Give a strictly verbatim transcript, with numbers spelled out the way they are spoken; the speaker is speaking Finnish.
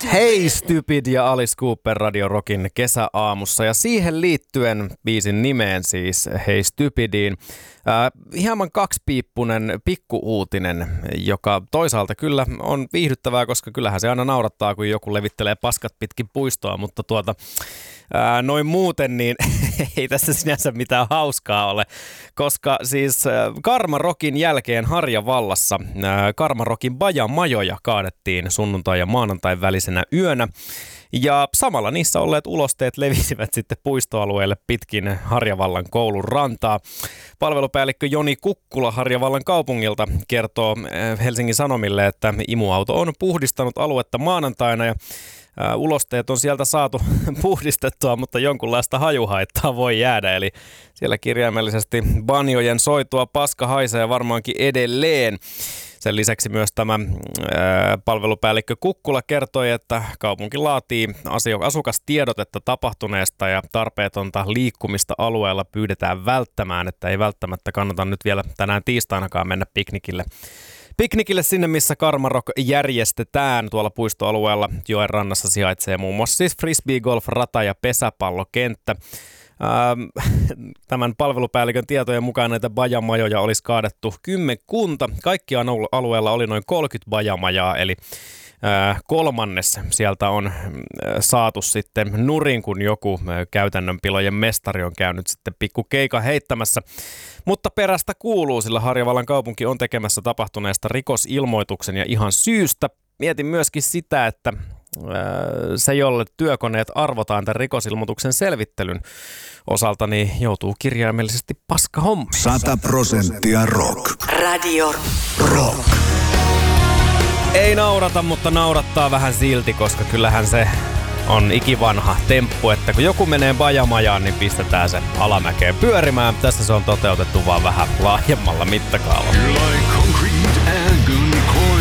Hei Stupid ja Alice Cooper Radio Rockin kesäaamussa ja siihen liittyen biisin nimeen siis Hei Stupidiin. Äh, hieman kaksipiippunen pikkuuutinen, joka toisaalta kyllä on viihdyttävää, koska kyllähän se aina naurattaa, kun joku levittelee paskat pitkin puistoa, mutta tuota... Ää, noin muuten, niin ei tässä sinänsä mitään hauskaa ole, koska siis ää, Karma Rockin jälkeen Harjavallassa ää, Karma Rockin bajamajoja kaadettiin sunnuntai- ja maanantain välisenä yönä. Ja samalla niissä olleet ulosteet levisivät sitten puistoalueelle pitkin Harjavallan koulun rantaa. Palvelupäällikkö Joni Kukkula Harjavallan kaupungilta kertoo Helsingin Sanomille, että imuauto on puhdistanut aluetta maanantaina ja Uh, ulosteet on sieltä saatu puhdistettua, mutta jonkunlaista hajuhaittaa voi jäädä. Eli siellä kirjaimellisesti banjojen soitua paska haisee varmaankin edelleen. Sen lisäksi myös tämä uh, palvelupäällikkö Kukkula kertoi, että kaupunki laatii asukastiedotetta tapahtuneesta ja tarpeetonta liikkumista alueella pyydetään välttämään, että ei välttämättä kannata nyt vielä tänään tiistainakaan mennä piknikille. Piknikille sinne, missä Karma Rock järjestetään tuolla puistoalueella. Joen rannassa sijaitsee muun muassa siis frisbee-golf-rata ja pesäpallokenttä. Ähm, tämän palvelupäällikön tietojen mukaan näitä bajamajoja olisi kaadettu kymmenkunta. Kaikkiaan alueella oli noin kolmekymmentä bajamajaa, eli äh, kolmannes sieltä on äh, saatu sitten nurin, kun joku äh, käytännön pilojen mestari on käynyt sitten pikku keika heittämässä. Mutta perästä kuuluu, sillä Harjavallan kaupunki on tekemässä tapahtuneesta rikosilmoituksen ja ihan syystä. Mietin myöskin sitä, että ää, se, jolle työkoneet arvotaan tämän rikosilmoituksen selvittelyn osalta, niin joutuu kirjaimellisesti paska hommi. Sata prosenttia rock. Radio Rock. Ei naurata, mutta naurattaa vähän silti, koska kyllähän se on ikivanha temppu, että kun joku menee bajamajaan, niin pistetään se alamäkeen pyörimään. Tässä se on toteutettu vaan vähän laajemmalla mittakaavalla.